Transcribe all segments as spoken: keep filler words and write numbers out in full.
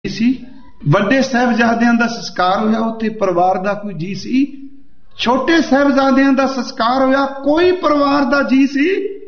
ਸੀ। ਵੱਡੇ ਸਾਹਿਬਜ਼ਾਦਿਆਂ ਦਾ ਸੰਸਕਾਰ ਹੋਇਆ, ਉੱਥੇ ਪਰਿਵਾਰ ਦਾ ਕੋਈ ਜੀ ਸੀ? ਛੋਟੇ ਸਾਹਿਬਜ਼ਾਦਿਆਂ ਦਾ ਸੰਸਕਾਰ ਹੋਇਆ, ਕੋਈ ਪਰਿਵਾਰ ਦਾ ਜੀ ਸੀ?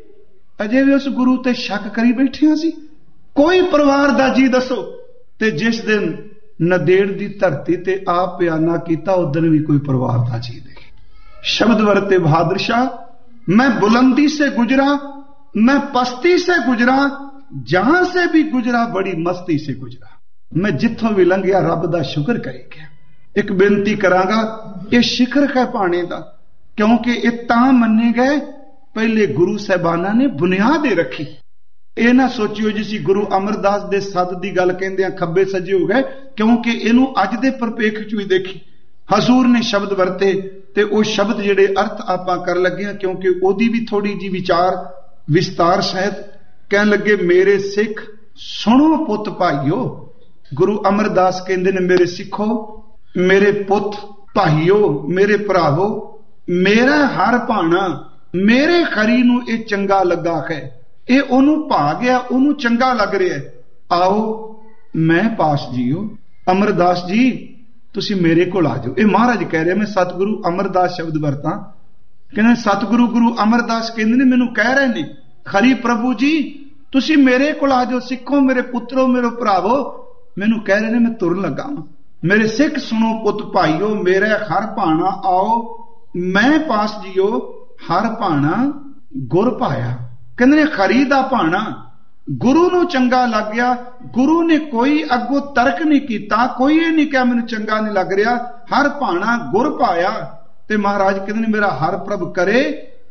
ਅਜੇ ਵੀ ਉਸ ਗੁਰੂ ਤੇ ਸ਼ੱਕ ਕਰੀ ਬੈਠਿਆਂ ਸੀ। ਕੋਈ ਪਰਿਵਾਰ ਦਾ ਜੀ ਦੱਸੋ। ਤੇ ਜਿਸ ਦਿਨ ਨਦੇੜ ਦੀ ਧਰਤੀ ਤੇ ਆਪ ਬਿਆਨਾ ਕੀਤਾ, ਉਦੋਂ ਵੀ ਕੋਈ ਪਰਿਵਾਰ ਦਾ ਜੀ नहीं। शब्द वरते बहादुर शाह, मैं बुलंदी से गुजरा, मैं पस्ती से गुजरा, जहां से भी गुजरा बड़ी मस्ती से गुजरा। मैं जिथों भी लंघिया रब दा शुक्र करी गया। एक बेनती करांगा, ये शिखर है पाने दा, क्योंकि ये तां मन्ने गए पहले गुरु साहिबाना ने बुनियाद रखी। ਇਹ ਨਾ ਸੋਚਿਓ ਜਿਸੀ ਗੁਰੂ ਅਮਰਦਾਸ ਦੇ ਸੱਦ ਦੀ ਗੱਲ ਕਹਿੰਦੇ ਆ ਖੱਬੇ ਸੱਜੇ ਹੋ ਗਏ, ਕਿਉਂਕਿ ਇਹਨੂੰ ਅੱਜ ਦੇ ਪਰਪੇਖ ਚ ਵੀ ਦੇਖੀ ਹਜ਼ੂਰ ਨੇ ਸ਼ਬਦ ਵਰਤੇ ਤੇ ਉਹ ਸ਼ਬਦ ਜਿਹੜੇ ਅਰਥ ਆਪਾਂ ਕਰ ਲੱਗੇ ਆ, ਕਿਉਂਕਿ ਉਹਦੀ ਵੀ ਥੋੜੀ ਜੀ ਵਿਚਾਰ ਵਿਸਤਾਰ ਸ਼ਾਇਦ ਕਹਿਣ ਲੱਗੇ। ਮੇਰੇ ਸਿੱਖ ਸੁਣੋ ਪੁੱਤ ਭਾਈਓ, ਗੁਰੂ ਅਮਰਦਾਸ ਕਹਿੰਦੇ ਨੇ ਮੇਰੇ ਸਿੱਖੋ, ਮੇਰੇ ਪੁੱਤ ਭਾਈਓ, ਮੇਰੇ ਭਰਾਵੋ, ਮੇਰਾ ਹਰ ਭਾਣਾ ਮੇਰੇ ਖਰੀ ਨੂੰ ਇਹ ਚੰਗਾ ਲੱਗਾ ਹੈ, ਇਹ ਉਹਨੂੰ ਭਾ ਗਿਆ, ਉਹਨੂੰ ਚੰਗਾ ਲੱਗ ਰਿਹਾ। ਆਓ ਮੈਂ ਪਾਸ ਜੀਓ, ਅਮਰਦਾਸ ਜੀ ਤੁਸੀਂ ਮੇਰੇ ਕੋਲ ਆ ਜਾਓ। ਇਹ ਮਹਾਰਾਜ ਕਹਿ ਰਿਹਾ, ਮੈਂ ਸਤਿਗੁਰੂ ਅਮਰਦਾਸ ਸ਼ਬਦ ਵਰਤਾਂ। ਕਹਿੰਦੇ ਸਤਿਗੁਰੂ ਗੁਰੂ ਅਮਰਦਾਸ ਕਹਿੰਦੇ ਨੇ ਮੈਨੂੰ ਕਹਿ ਰਹੇ ਨੇ, ਖਰੀ ਪ੍ਰਭੂ ਜੀ ਤੁਸੀਂ ਮੇਰੇ ਕੋਲ ਆ ਜਾਓ। ਸਿੱਖੋ ਮੇਰੇ ਪੁੱਤਰੋ, ਮੇਰੇ ਭਰਾਵੋ, ਮੈਨੂੰ ਕਹਿ ਰਹੇ ਨੇ ਮੈਂ ਤੁਰਨ ਲੱਗਾ ਵਾਂ। ਮੇਰੇ ਸਿੱਖ ਸੁਣੋ ਪੁੱਤ ਭਾਈਓ, ਮੇਰਾ ਹਰ ਭਾਣਾ ਆਓ ਮੈਂ ਪਾਸ ਜੀਓ, ਹਰ ਭਾਣਾ ਗੁਰ ਪਾਇਆ। ਕਹਿੰਦੇ ਨੇ ਖਰੀ ਦਾ ਭਾਣਾ ਗੁਰੂ ਨੂੰ ਚੰਗਾ ਲੱਗ ਗਿਆ। ਗੁਰੂ ਨੇ ਕੋਈ ਅੱਗੋਂ ਤਰਕ ਨਹੀਂ ਕੀਤਾ, ਕੋਈ ਇਹ ਨਹੀਂ ਕਿਹਾ ਮੈਨੂੰ ਚੰਗਾ ਨਹੀਂ ਲੱਗ ਰਿਹਾ, ਹਰ ਭਾਣਾ ਗੁਰ ਪਾਇਆ। ਤੇ ਮਹਾਰਾਜ ਕਹਿੰਦੇ ਨੇ ਮੇਰਾ ਹਰ ਪ੍ਰਭ ਕਰੇ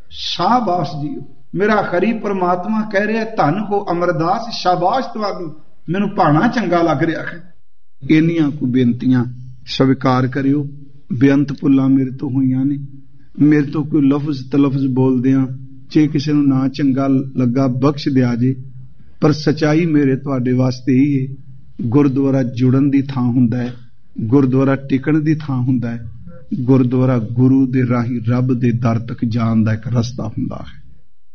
ਸ਼ਾਬਾਸ਼ ਜੀਓ। ਮੇਰਾ ਖਰੀ ਪਰਮਾਤਮਾ ਕਹਿ ਰਿਹਾ ਧੰਨ ਹੋ ਅਮਰਦਾਸ, ਸ਼ਾਬਾਸ਼ ਤੁਹਾਨੂੰ, ਮੈਨੂੰ ਭਾਣਾ ਚੰਗਾ ਲੱਗ ਰਿਹਾ ਹੈ। ਇੰਨੀਆਂ ਕੁ ਬੇਨਤੀਆਂ ਸਵੀਕਾਰ ਕਰਿਓ। ਬੇਅੰਤ ਭੁੱਲਾਂ ਮੇਰੇ ਤੋਂ ਹੋਈਆਂ ਨੇ, ਮੇਰੇ ਤੋਂ ਕੋਈ ਲਫ਼ਜ਼ ਤਲਫ਼ਜ਼ ਬੋਲਦਿਆਂ ਜੇ ਕਿਸੇ ਨੂੰ ਨਾ ਚੰਗਾ ਲੱਗਾ ਬਖਸ਼ ਦਿਆ ਜੇ, ਪਰ ਸਚਾਈ ਮੇਰੇ ਤੁਹਾਡੇ ਵਾਸਤੇ ਹੀ ਹੈ। ਗੁਰਦੁਆਰਾ ਜੁੜਨ ਦੀ ਥਾਂ ਹੁੰਦਾ ਹੈ, ਗੁਰਦੁਆਰਾ ਟਿਕਣ ਦੀ ਥਾਂ ਹੁੰਦਾ ਹੈ, ਗੁਰਦੁਆਰਾ ਗੁਰੂ ਦੇ ਰਾਹੀਂ ਰੱਬ ਦੇ ਦਰ ਤੱਕ ਜਾਣ ਦਾ ਇੱਕ ਰਸਤਾ ਹੁੰਦਾ ਹੈ।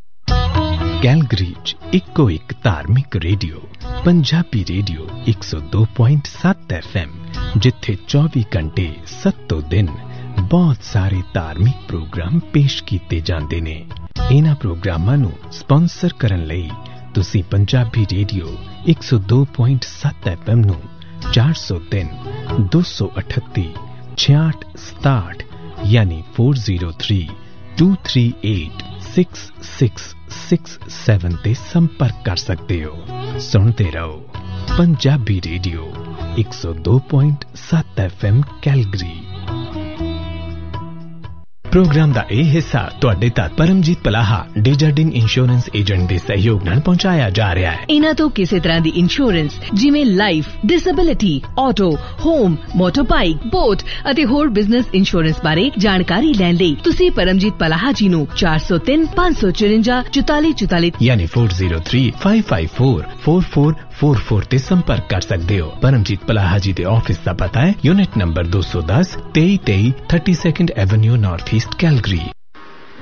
ਕੈਲਗਰੀ ਚ ਇੱਕੋ ਇੱਕ ਧਾਰਮਿਕ ਰੇਡੀਓ, ਪੰਜਾਬੀ ਰੇਡੀਓ ਇੱਕ ਸੌ ਦੋ ਪੁਆਇੰਟ ਸੱਤ ਐਫ ਐਮ, ਜਿੱਥੇ ਚੌਵੀ ਘੰਟੇ ਸੱਤੋਂ ਦਿਨ ਬਹੁਤ ਸਾਰੇ ਧਾਰਮਿਕ ਪ੍ਰੋਗਰਾਮ ਪੇਸ਼ ਕੀਤੇ ਜਾਂਦੇ ਨੇ। ਇਹਨਾਂ ਪ੍ਰੋਗਰਾਮਾਂ ਨੂੰ ਸਪਾਂਸਰ ਕਰਨ ਲਈ ਤੁਸੀਂ ਪੰਜਾਬੀ ਰੇਡੀਓ ਇੱਕ ਸੌ ਦੋ ਪੁਆਇੰਟ ਸੱਤ ਐਫ ਐਮ ਨੂੰ ਚਾਰ ਸੌ ਤਿੰਨ ਦੋ ਸੌ ਅਠੱਤੀ ਛਿਆਹਠ ਸਤਾਹਠ ਯਾਨੀ ਚਾਰ ਜ਼ੀਰੋ ਤਿੰਨ ਦੋ ਤਿੰਨ ਅੱਠ ਛੇ ਛੇ ਛੇ ਸੱਤ ਤੇ ਸੰਪਰਕ ਕਰ ਸਕਦੇ ਹੋ। ਸੁਣਦੇ ਰਹੋ ਪੰਜਾਬੀ ਰੇਡੀਓ ਇੱਕ ਸੌ ਦੋ ਪੁਆਇੰਟ ਸੱਤ ਐਫ ਐਮ ਕੈਲਗਰੀ। ਪ੍ਰੋਗਰਾਮ ਦਾ ਇਹ ਹਿੱਸਾ ਤੁਹਾਡੇ ਤੱਕ ਪਰਮਜੀਤ ਪਲਾਹਾ ਡੇਜਰਡਿੰਗ ਇੰਸ਼ੋਰੈਂਸ ਏਜੰਟ ਦੇ ਸਹਿਯੋਗ ਨਾਲ ਪਹੁੰਚਾਇਆ ਜਾ ਰਿਹਾ ਹੈ। ਇਹਨਾਂ ਤੋਂ ਕਿਸੇ ਤਰ੍ਹਾਂ ਦੀ ਇੰਸ਼ੋਰੈਂਸ ਜਿਵੇਂ life, disability, auto, home, ਮੋਟਰਬਾਈਕ, boat ਅਤੇ ਹੋਰ ਬਿਜ਼ਨਸ ਇੰਸ਼ੋਰੈਂਸ ਬਾਰੇ ਜਾਣਕਾਰੀ ਲੈਣ ਲਈ ਤੁਸੀਂ ਪਰਮਜੀਤ ਪਲਾਹਾ ਜੀ ਨੂੰ ਚਾਰ ਸੌ ਤਿੰਨ ਪੰਜ ਸੌ ਚੁਰੰਜਾ ਚੁਤਾਲੀ ਚੁਤਾਲੀ ਯਾਨੀ ਚਾਰ ਜ਼ੀਰੋ ਤਿੰਨ ਪੰਜ ਪੰਜ ਚਾਰ ਚਾਰ ਚਾਰ ਚਾਰ ਚਾਰ ਤੇ ਸੰਪਰਕ ਕਰ ਸਕਦੇ ਹੋ। ਪਰਮਜੀਤ ਪਲਾਹਾ ਜੀ ਦੇ ਆਫਿਸ ਦਾ ਪਤਾ ਹੈ ਯੂਨਿਟ ਨੰਬਰ ਦੋ ਸੌ ਦਸ ਤੇਈ ਤੇਈ thirty second avenue north East Calgary.